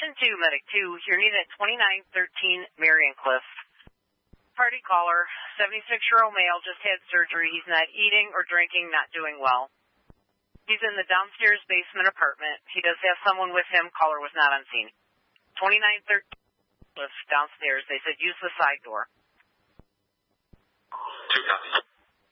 Station 2, Medic 2, you're needed at 2913 Marion Cliff. Party caller, 76-year-old male, just had surgery. He's not eating or drinking, not doing well. He's in the downstairs basement apartment. He does have someone with him. Caller was not on scene. 2913 Cliff downstairs. They said use the side door. 2 copy.